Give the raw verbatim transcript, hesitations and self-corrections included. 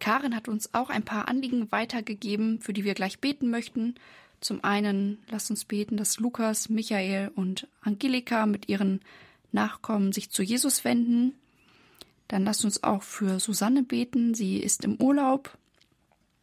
Karin hat uns auch ein paar Anliegen weitergegeben, für die wir gleich beten möchten. Zum einen lasst uns beten, dass Lukas, Michael und Angelika mit ihren Nachkommen sich zu Jesus wenden. Dann lasst uns auch für Susanne beten. Sie ist im Urlaub